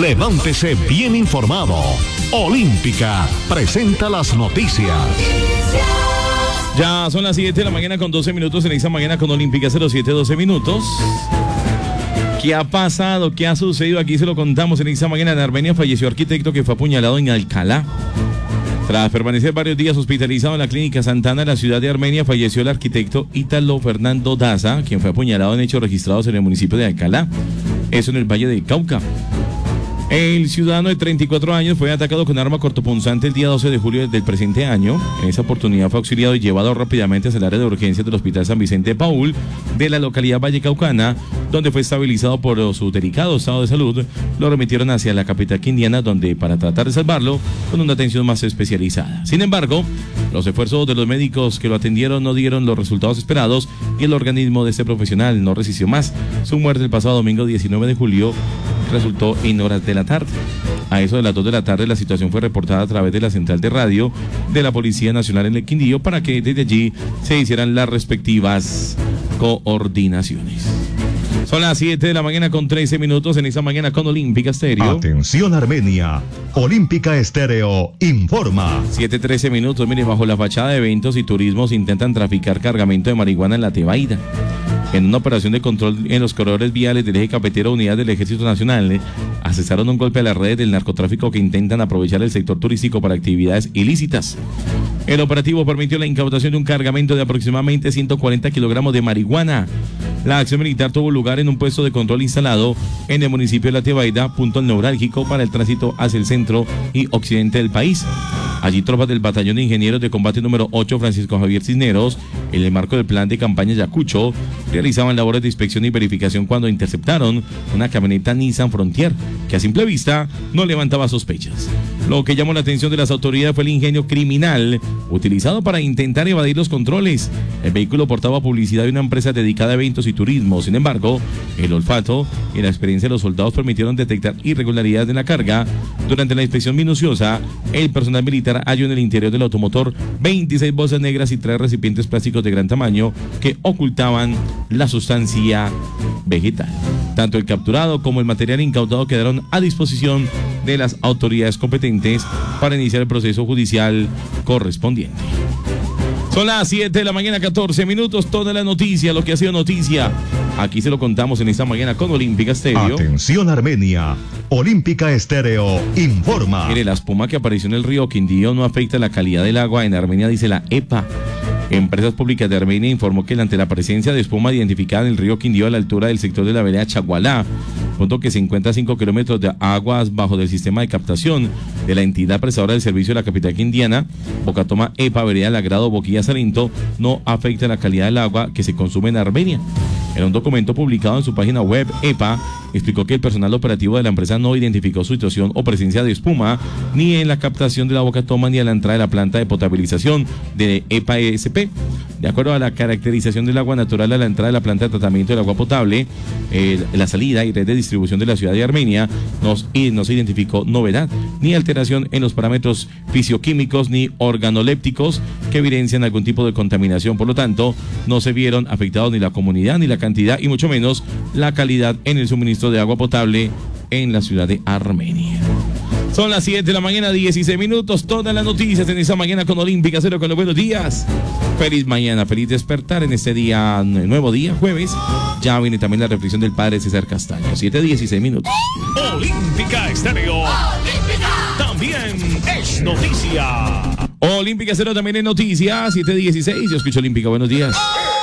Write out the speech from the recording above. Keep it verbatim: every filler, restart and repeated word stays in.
Levántese bien informado. Olímpica presenta las noticias. Ya son las siete de la mañana con doce minutos en esta mañana con Olímpica cero siete doce minutos. ¿Qué ha pasado? ¿Qué ha sucedido? Aquí se lo contamos en esta mañana. En Armenia falleció arquitecto que fue apuñalado en Alcalá. Tras permanecer varios días hospitalizado en la clínica Santana de la ciudad de Armenia, falleció el arquitecto Ítalo Fernando Daza, quien fue apuñalado en hechos registrados en el municipio de Alcalá, eso en el Valle del Cauca. El ciudadano de treinta y cuatro años fue atacado con arma cortopunzante el día doce de julio del presente año. En esa oportunidad fue auxiliado y llevado rápidamente hacia el área de urgencias del Hospital San Vicente de Paúl de la localidad vallecaucana, donde fue estabilizado por su delicado estado de salud. Lo remitieron hacia la capital quindiana, donde para tratar de salvarlo con una atención más especializada. Sin embargo, los esfuerzos de los médicos que lo atendieron no dieron los resultados esperados y el organismo de este profesional no resistió más. Su muerte el pasado domingo diecinueve de julio resultó en horas de la tarde. A eso de las dos de la tarde la situación fue reportada a través de la central de radio de la Policía Nacional en el Quindío para que desde allí se hicieran las respectivas coordinaciones. Son las siete de la mañana con trece minutos en esta mañana con Olímpica Estéreo. Atención Armenia, Olímpica Estéreo informa. siete trece minutos, mire, bajo la fachada de eventos y turismos intentan traficar cargamento de marihuana en la Tebaida. En una operación de control en los corredores viales del eje cafetero, unidades del Ejército Nacional asestaron un golpe a las redes del narcotráfico que intentan aprovechar el sector turístico para actividades ilícitas. El operativo permitió la incautación de un cargamento de aproximadamente ciento cuarenta kilogramos de marihuana. La acción militar tuvo lugar en un puesto de control instalado en el municipio de La Tebaida, punto neurálgico para el tránsito hacia el centro y occidente del país. Allí tropas del Batallón de Ingenieros de Combate número ocho Francisco Javier Cisneros, en el marco del plan de campaña Yacucho, realizaban labores de inspección y verificación cuando interceptaron una camioneta Nissan Frontier, que a simple vista no levantaba sospechas. Lo que llamó la atención de las autoridades fue el ingenio criminal utilizado para intentar evadir los controles. El vehículo portaba publicidad de una empresa dedicada a eventos y turismo. Sin embargo, el olfato y la experiencia de los soldados permitieron detectar irregularidades en la carga. Durante la inspección minuciosa, el personal militar halló en el interior del automotor veintiséis bolsas negras y tres recipientes plásticos de gran tamaño que ocultaban la sustancia vegetal. Tanto el capturado como el material incautado quedaron a disposición de las autoridades competentes para iniciar el proceso judicial correspondiente. Son las siete de la mañana, catorce minutos, toda la noticia, lo que ha sido noticia. Aquí se lo contamos en esta mañana con Olímpica Estéreo. Atención Armenia, Olímpica Estéreo informa. Mire, la espuma que apareció en el río Quindío no afecta la calidad del agua en Armenia, dice la E P A. Empresas Públicas de Armenia informó que ante la presencia de espuma identificada en el río Quindío a la altura del sector de la vereda Chagualá, punto que se encuentra a cinco kilómetros de aguas bajo del sistema de captación de la entidad prestadora del servicio de la capital quindiana, Bocatoma E P A, vereda Lagrado, Boquilla, Salento, no afecta la calidad del agua que se consume en Armenia. En un documento publicado en su página web, E P A explicó que el personal operativo de la empresa no identificó situación o presencia de espuma ni en la captación de la Bocatoma ni a la entrada de la planta de potabilización de E P A E S P. De acuerdo a la caracterización del agua natural a la entrada de la planta de tratamiento del agua potable, eh, la salida y red de distribución de la ciudad de Armenia, nos, y no se identificó novedad ni alteración en los parámetros fisioquímicos ni organolépticos que evidencian algún tipo de contaminación. Por lo tanto, no se vieron afectados ni la comunidad ni la cantidad y mucho menos la calidad en el suministro de agua potable en la ciudad de Armenia. Son las siete de la mañana, dieciséis minutos. Todas las noticias en esta mañana con Olímpica Cero, con los buenos días. Feliz mañana, feliz despertar en este día, nuevo día, jueves. Ya viene también la reflexión del padre César Castaño. siete dieciséis minutos. Olímpica Estéreo. Olímpica. También es noticia. Olímpica Cero también es noticia. siete dieciséis. Yo escucho Olímpica. Buenos días.